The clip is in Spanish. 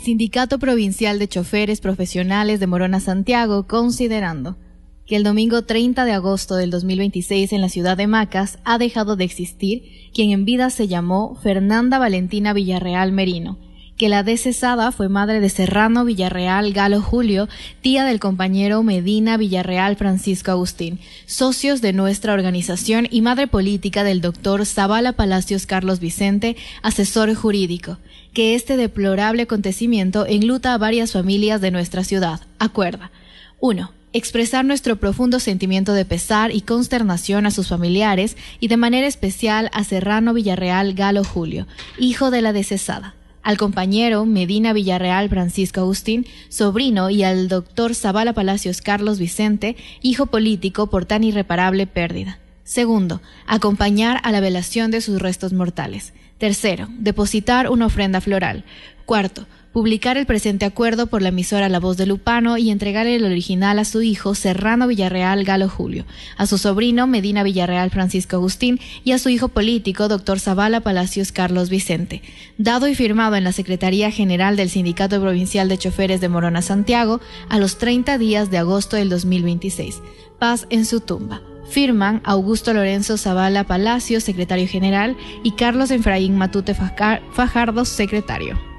Sindicato Provincial de Choferes Profesionales de Morona Santiago, considerando que el domingo 30 de agosto del 2026 en la ciudad de Macas ha dejado de existir quien en vida se llamó Fernanda Valentina Villarreal Merino, que la decesada fue madre de Serrano Villarreal Galo Julio, tía del compañero Medina Villarreal Francisco Agustín, socios de nuestra organización y madre política del doctor Zavala Palacios Carlos Vicente, asesor jurídico, que este deplorable acontecimiento enluta a varias familias de nuestra ciudad. Acuerda. 1. Expresar nuestro profundo sentimiento de pesar y consternación a sus familiares y de manera especial a Serrano Villarreal Galo Julio, hijo de la decesada, al compañero Medina Villarreal Francisco Agustín, sobrino, y al doctor Zavala Palacios Carlos Vicente, hijo político, por tan irreparable pérdida. 2. Acompañar a la velación de sus restos mortales. 3. Depositar una ofrenda floral. 4. Publicar el presente acuerdo por la emisora La Voz de Lupano y entregar el original a su hijo Serrano Villarreal Galo Julio, a su sobrino Medina Villarreal Francisco Agustín y a su hijo político doctor Zavala Palacios Carlos Vicente. Dado y firmado en la Secretaría General del Sindicato Provincial de Choferes de Morona Santiago a los 30 días de agosto del 2026. Paz en su tumba. Firman Augusto Lorenzo Zavala Palacios, secretario general, y Carlos Efraín Matute Fajardo, secretario.